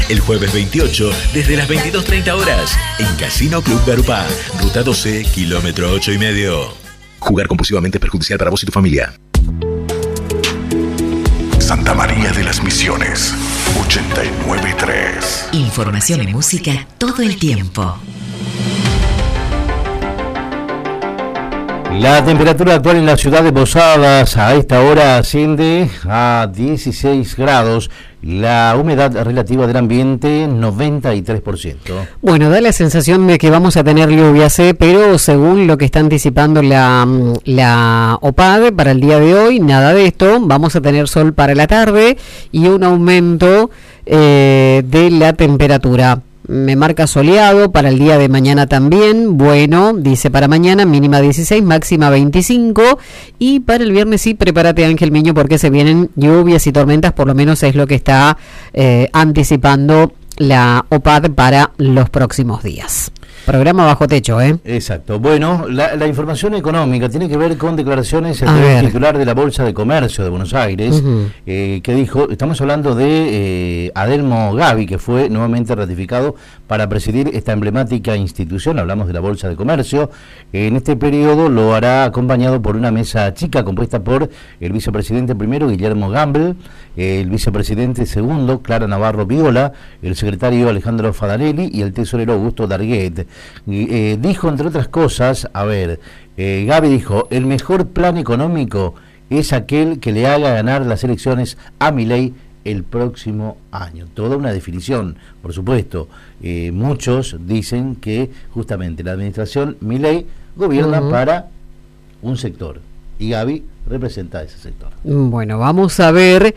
El jueves 28, desde las 22:30 horas, en Casino Club Garupá, Ruta 12, kilómetro 8,5. Jugar compulsivamente es perjudicial para vos y tu familia. Santa María de las Misiones, 89.3. Información y música todo el tiempo. La temperatura actual en la ciudad de Posadas a esta hora asciende a 16 grados. La humedad relativa del ambiente, 93%. Bueno, da la sensación de que vamos a tener lluvias, pero según lo que está anticipando la OPAD para el día de hoy, nada de esto. Vamos a tener sol para la tarde y un aumento de la temperatura. Me marca soleado para el día de mañana también. Bueno, dice para mañana mínima 16, máxima 25. Y para el viernes sí, prepárate Ángel Miño porque se vienen lluvias y tormentas, por lo menos es lo que está anticipando la OPAD para los próximos días. Programa bajo techo, ¿eh? Exacto. Bueno, la información económica tiene que ver con declaraciones del titular de la Bolsa de Comercio de Buenos Aires, que dijo, estamos hablando de Adelmo Gavi, que fue nuevamente ratificado para presidir esta emblemática institución. Hablamos de la Bolsa de Comercio. En este periodo lo hará acompañado por una mesa chica compuesta por el vicepresidente primero, Guillermo Gamble, el vicepresidente segundo, Clara Navarro Viola, el secretario Alejandro Fadanelli y el tesorero Augusto Darguet. Dijo, entre otras cosas, Gavi dijo, el mejor plan económico es aquel que le haga ganar las elecciones a Milei el próximo año. Toda una definición, por supuesto. Muchos dicen que justamente la administración Milei gobierna para un sector y Gavi representa ese sector. Bueno, vamos a ver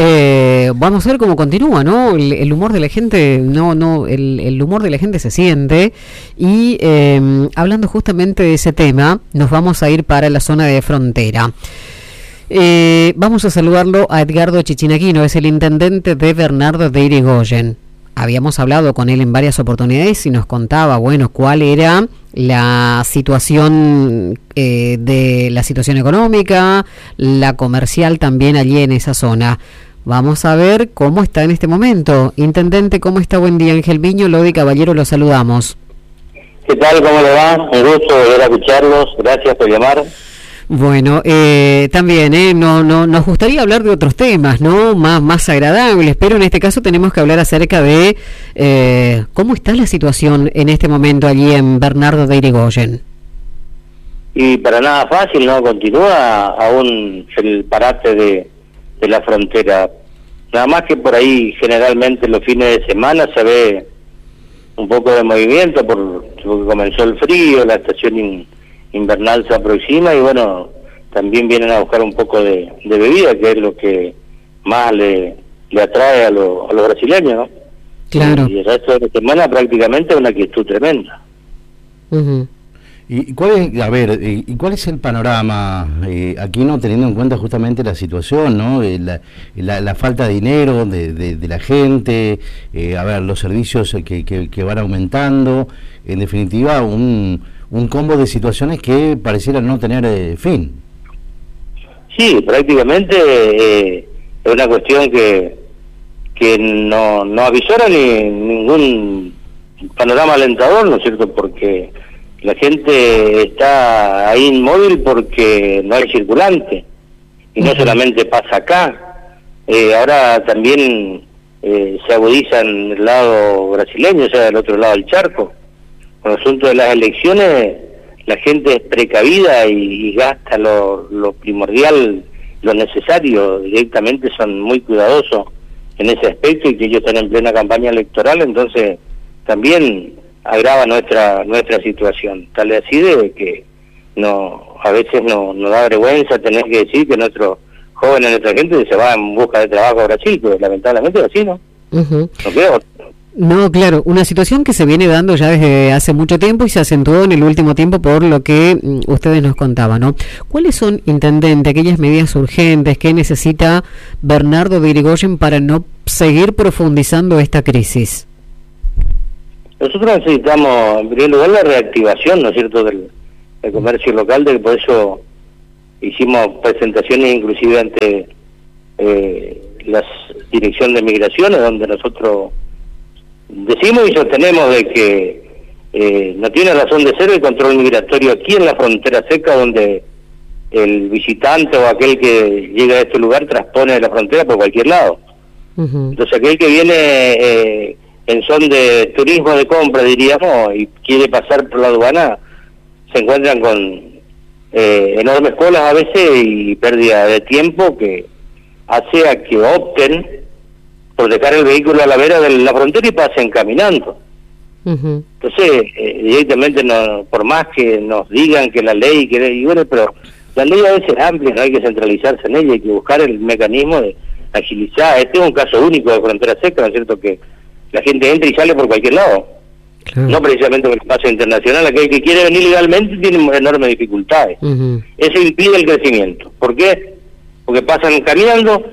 cómo continúa, ¿no? El humor de la gente, el humor de la gente se siente. Y hablando justamente de ese tema, nos vamos a ir para la zona de frontera. Vamos a saludarlo a Edgardo Chichinaquino, es el intendente de Bernardo de Irigoyen. Habíamos hablado con él en varias oportunidades y nos contaba, cuál era la situación económica, la comercial también allí en esa zona. Vamos a ver cómo está en este momento. Intendente, ¿cómo está? Buen día, Ángel Miño, Lodi Caballero, los saludamos. ¿Qué tal? ¿Cómo le va? Un gusto volver a escucharlos. Gracias por llamar. Bueno, también nos gustaría hablar de otros temas, ¿no? Más agradables, pero en este caso tenemos que hablar acerca de cómo está la situación en este momento allí en Bernardo de Irigoyen. Y para nada fácil, ¿no? Continúa aún el parate de la frontera. Nada más que por ahí generalmente los fines de semana se ve un poco de movimiento porque comenzó el frío, la estación invernal se aproxima y también vienen a buscar un poco de bebida, que es lo que más le atrae a los brasileños, ¿no? Claro. Y el resto de la semana prácticamente una quietud tremenda. ¿Y cuál es el panorama aquí, no teniendo en cuenta justamente la situación, no? La falta de dinero de la gente, los servicios que van aumentando, en definitiva un combo de situaciones que parecieran no tener fin. Sí, prácticamente es una cuestión que no avisora ni ningún panorama alentador, ¿no es cierto? Porque la gente está ahí inmóvil porque no hay circulante. Y no solamente pasa acá, ahora también se agudiza en el lado brasileño, o sea, del otro lado del charco. Con el asunto de las elecciones, la gente es precavida y gasta lo primordial, lo necesario. Directamente son muy cuidadosos en ese aspecto y que ellos están en plena campaña electoral, entonces también agrava nuestra situación. Tal es así de que a veces nos da vergüenza tener que decir que nuestros jóvenes, nuestra gente se va en busca de trabajo a Brasil, pero lamentablemente es así, ¿no? No creo. No, claro, una situación que se viene dando ya desde hace mucho tiempo y se acentuó en el último tiempo por lo que ustedes nos contaban, ¿no? ¿Cuáles son, intendente, aquellas medidas urgentes que necesita Bernardo de Irigoyen para no seguir profundizando esta crisis? Nosotros necesitamos, en primer lugar, la reactivación, ¿no es cierto?, del comercio local, por eso hicimos presentaciones inclusive ante la Dirección de Migraciones, donde nosotros decimos y sostenemos de que no tiene razón de ser el control migratorio aquí en la frontera seca, donde el visitante o aquel que llega a este lugar transpone de la frontera por cualquier lado. Entonces aquel que viene en son de turismo de compra, diríamos, y quiere pasar por la aduana, se encuentran con enormes colas a veces y pérdida de tiempo que hace a que opten por dejar el vehículo a la vera de la frontera y pasen caminando. Entonces, directamente, no, por más que nos digan que la ley, y bueno, pero la ley a veces es amplia, no hay que centralizarse en ella, hay que buscar el mecanismo de agilizar. Este es un caso único de frontera seca, ¿no es cierto?, que la gente entra y sale por cualquier lado. Claro. No precisamente con el espacio internacional, aquel que quiere venir legalmente tiene enormes dificultades. Eso impide el crecimiento. ¿Por qué? Porque pasan caminando,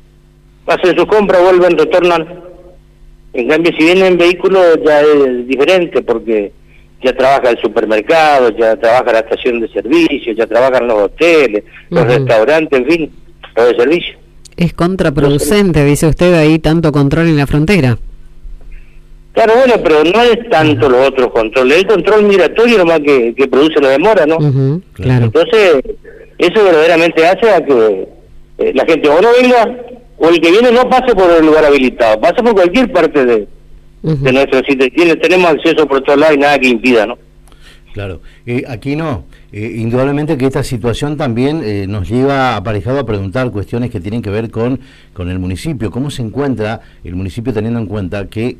hacen sus compras, vuelven, retornan. En cambio, si vienen en vehículo ya es diferente, porque ya trabaja el supermercado, ya trabaja la estación de servicio, ya trabajan los hoteles, los restaurantes, en fin, los de servicio. Es contraproducente, dice usted, ahí tanto control en la frontera. Claro, bueno, pero no es tanto los otros controles, el control migratorio nomás que produce la demora, ¿no? Claro. Entonces, eso verdaderamente hace a que la gente o no venga, o el que viene no pase por el lugar habilitado, pase por cualquier parte de nuestro sitio. Tenemos acceso por todos lados y nada que impida, ¿no? Claro, aquí no. Indudablemente que esta situación también nos lleva aparejado a preguntar cuestiones que tienen que ver con el municipio. ¿Cómo se encuentra el municipio teniendo en cuenta que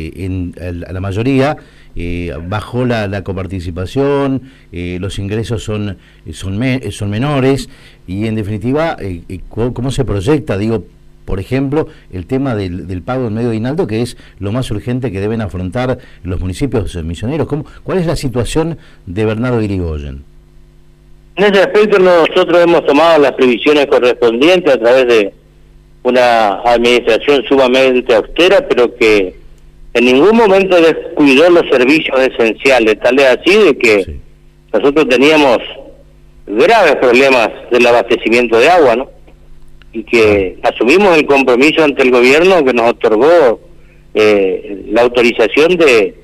la mayoría bajó la coparticipación, los ingresos son menores y en definitiva cómo se proyecta, digo, por ejemplo, el tema del pago en medio de aguinaldo, que es lo más urgente que deben afrontar los municipios misioneros? ¿Cuál es la situación de Bernardo Irigoyen? En ese aspecto nosotros hemos tomado las previsiones correspondientes a través de una administración sumamente austera, pero que en ningún momento descuidó los servicios esenciales, tal es así de que nosotros teníamos graves problemas del abastecimiento de agua, ¿no? Y que asumimos el compromiso ante el gobierno que nos otorgó la autorización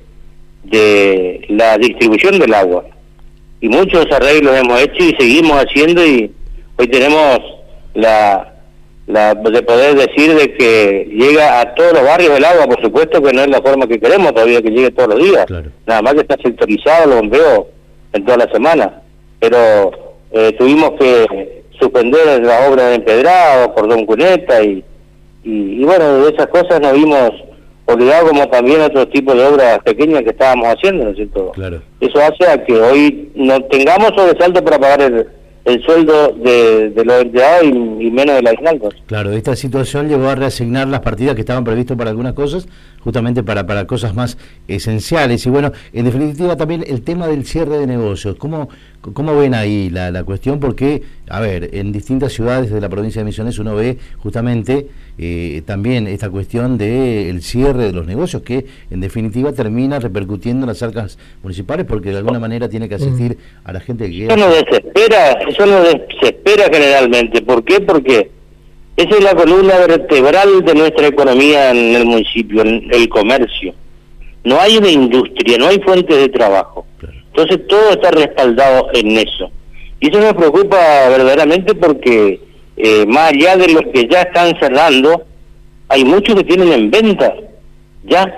de la distribución del agua. Y muchos arreglos hemos hecho y seguimos haciendo, y hoy tenemos la de poder decir de que llega a todos los barrios el agua. Por supuesto que no es la forma que queremos todavía que llegue todos los días, claro. Nada más que está sectorizado los bombeos en toda la semana, pero tuvimos que suspender las obras de empedrado, cordón cuneta y bueno, de esas cosas nos vimos obligados, como también otros tipos de obras pequeñas que estábamos haciendo, ¿no es cierto? Claro. Eso hace a que hoy no tengamos sobresalto para pagar el sueldo de los empleados y menos de la aguinaldo. Claro, esta situación llevó a reasignar las partidas que estaban previstas para algunas cosas, justamente para cosas más esenciales. Y bueno, en definitiva también el tema del cierre de negocios. ¿Cómo ven ahí la cuestión? Porque, a ver, en distintas ciudades de la provincia de Misiones uno ve justamente también esta cuestión del cierre de los negocios, que en definitiva termina repercutiendo en las arcas municipales, porque de alguna manera tiene que asistir a la gente que... Eso nos desespera generalmente. ¿Por qué? Porque esa es la columna vertebral de nuestra economía en el municipio, en el comercio. No hay una industria, no hay fuentes de trabajo. Claro. Entonces todo está respaldado en eso. Y eso nos preocupa verdaderamente porque más allá de los que ya están cerrando, hay muchos que tienen en venta ya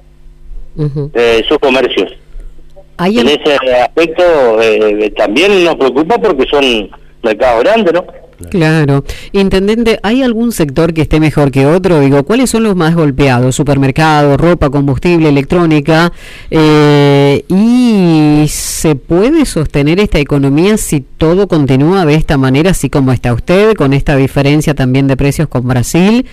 sus comercios. En ese aspecto también nos preocupa porque son mercados grandes, ¿no? Claro. Intendente, ¿hay algún sector que esté mejor que otro? Digo, ¿cuáles son los más golpeados? Supermercado, ropa, combustible, electrónica. ¿Y se puede sostener esta economía si todo continúa de esta manera, así como está usted, con esta diferencia también de precios con Brasil?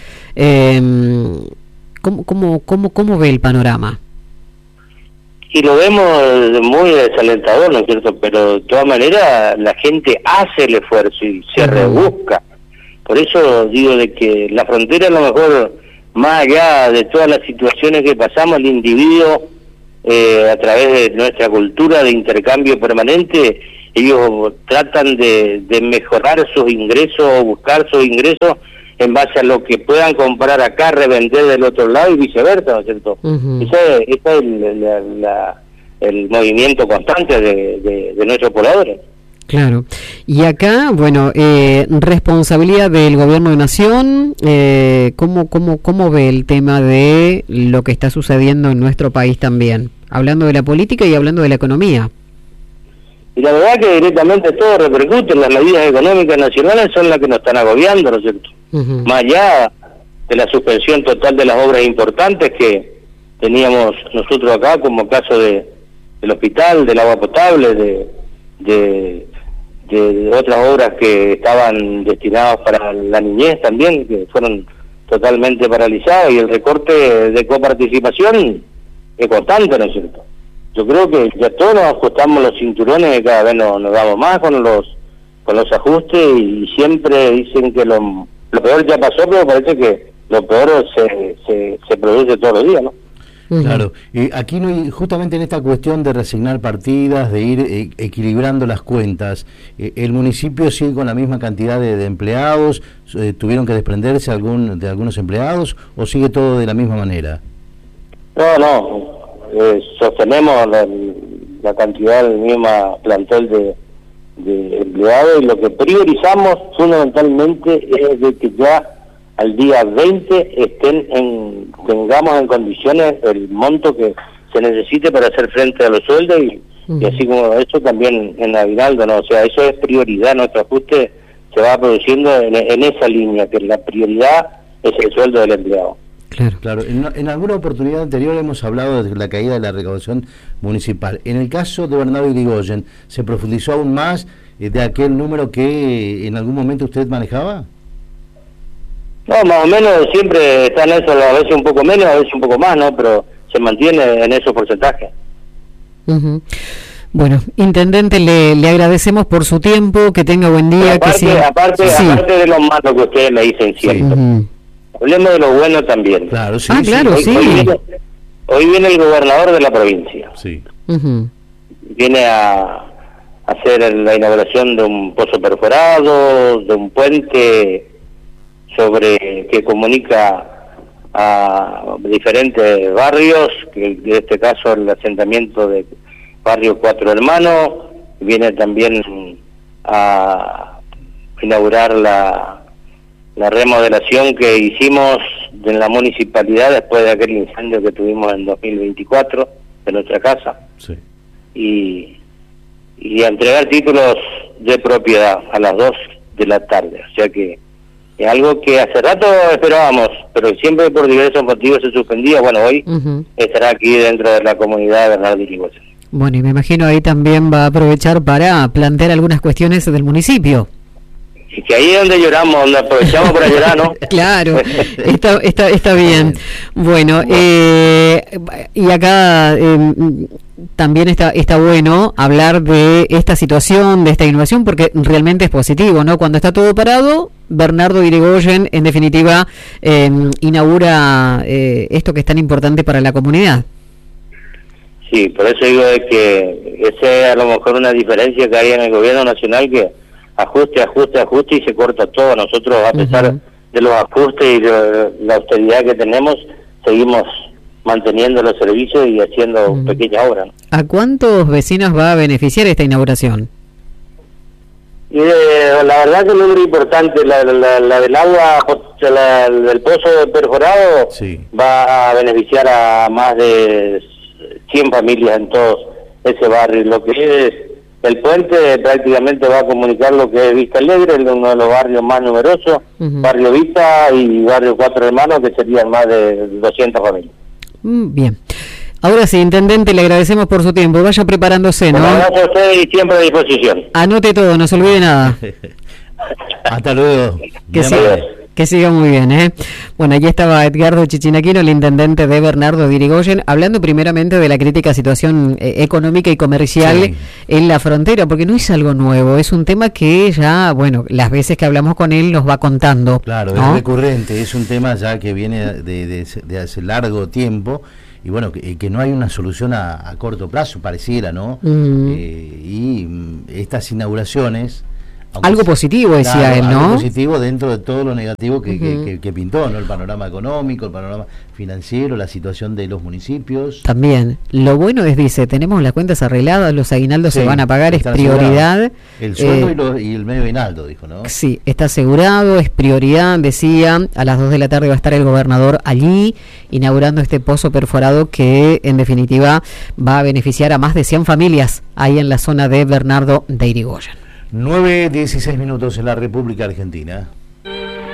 ¿Cómo ve el panorama? Y lo vemos muy desalentador, ¿no es cierto? Pero de todas maneras la gente hace el esfuerzo y se rebusca. Por eso digo de que la frontera, a lo mejor, más allá de todas las situaciones que pasamos, el individuo, a través de nuestra cultura de intercambio permanente, ellos tratan de mejorar sus ingresos o buscar sus ingresos en base a lo que puedan comprar acá, revender del otro lado y viceversa, ¿no es cierto? Ese es el movimiento constante de nuestros pobladores. Claro. Y acá, bueno, responsabilidad del gobierno de Nación, ¿cómo ve el tema de lo que está sucediendo en nuestro país también? Hablando de la política y hablando de la economía. Y la verdad que directamente todo repercute, las medidas económicas nacionales son las que nos están agobiando, ¿no es cierto? Más allá de la suspensión total de las obras importantes que teníamos nosotros acá, como caso del hospital, del agua potable, de otras obras que estaban destinadas para la niñez también, que fueron totalmente paralizadas, y el recorte de coparticipación es constante, ¿no es cierto? Yo creo que ya todos nos ajustamos los cinturones y cada vez nos damos más con los ajustes, y siempre dicen que lo peor ya pasó, pero parece que lo peor se produce todos los días, ¿no? Claro, aquí no hay, justamente en esta cuestión de resignar partidas, de ir equilibrando las cuentas, ¿el municipio sigue con la misma cantidad de empleados? ¿Tuvieron que desprenderse de algunos empleados o sigue todo de la misma manera? No, sostenemos la cantidad del mismo plantel de empleados, y lo que priorizamos fundamentalmente es de que ya al día 20 tengamos en condiciones el monto que se necesite para hacer frente a los sueldos, y así como eso también en aguinaldo, ¿no? O sea, eso es prioridad, nuestro ajuste se va produciendo en esa línea, que la prioridad es el sueldo del empleado. Claro. En alguna oportunidad anterior hemos hablado de la caída de la recaudación municipal. En el caso de Bernardo Irigoyen, ¿se profundizó aún más de aquel número que en algún momento usted manejaba? No, más o menos siempre está en eso, a veces un poco menos, a veces un poco más, ¿no? Pero se mantiene en esos porcentajes. Bueno, intendente, le agradecemos por su tiempo, que tenga buen día. Aparte de lo malo que ustedes me dicen siempre, hablemos de lo bueno también. Claro, sí. Claro, sí. Hoy viene el gobernador de la provincia. Sí. Viene a hacer la inauguración de un pozo perforado, de un puente que comunica a diferentes barrios, que en este caso el asentamiento de barrio Cuatro Hermanos. Viene también a inaugurar la remodelación que hicimos en la municipalidad después de aquel incendio que tuvimos en 2024 de nuestra casa. Sí. Y a entregar títulos de propiedad a las 2 de la tarde, o sea que es algo que hace rato esperábamos, pero siempre por diversos motivos se suspendía. Bueno, hoy estará aquí dentro de la comunidad de Bernardo Irigoyen. Bueno, y me imagino ahí también va a aprovechar para plantear algunas cuestiones del municipio. Y que ahí es donde lloramos, donde aprovechamos para llorar, ¿no? Claro, está bien. Bueno, y acá también está bueno hablar de esta situación, de esta innovación, porque realmente es positivo, ¿no? Cuando está todo parado, Bernardo Irigoyen, en definitiva, inaugura esto que es tan importante para la comunidad. Sí, por eso digo de que esa es a lo mejor una diferencia que hay en el gobierno nacional, que ajuste y se corta todo. Nosotros, a pesar de los ajustes y de la austeridad que tenemos, seguimos manteniendo los servicios y haciendo pequeñas obras, ¿no? ¿A cuántos vecinos va a beneficiar esta inauguración? Y la verdad que el número importante, la del agua, del pozo perforado, va a beneficiar a más de 100 familias en todo ese barrio. Lo que es el puente prácticamente va a comunicar lo que es Vista Alegre, uno de los barrios más numerosos, Barrio Vista y Barrio Cuatro Hermanos, que serían más de 200 familias. Bien. Ahora sí, intendente, le agradecemos por su tiempo. Vaya preparándose, ¿no? Bueno, gracias a usted y siempre a disposición. Anote todo, no se olvide nada. Hasta luego. Que siga muy bien, ¿eh? Bueno, allí estaba Edgardo Chichinaquino, el intendente de Bernardo Irigoyen, hablando primeramente de la crítica situación económica y comercial en la frontera, porque no es algo nuevo, es un tema que ya, bueno, las veces que hablamos con él nos va contando. Claro, ¿no? Es recurrente, es un tema ya que viene de hace largo tiempo, y bueno, que no hay una solución a corto plazo, pareciera, ¿no? Y estas inauguraciones Algo positivo, decía él, ¿no? Algo positivo dentro de todo lo negativo que pintó, ¿no? El panorama económico, el panorama financiero, la situación de los municipios. También, lo bueno es, dice, tenemos las cuentas arregladas, los aguinaldos se van a pagar, es prioridad. Asegurados. El sueldo y el medio aguinaldo, dijo, ¿no? Sí, está asegurado, es prioridad, decía. A las 2 de la tarde va a estar el gobernador allí, inaugurando este pozo perforado que, en definitiva, va a beneficiar a más de 100 familias ahí en la zona de Bernardo de Irigoyen. 9:16 en la República Argentina.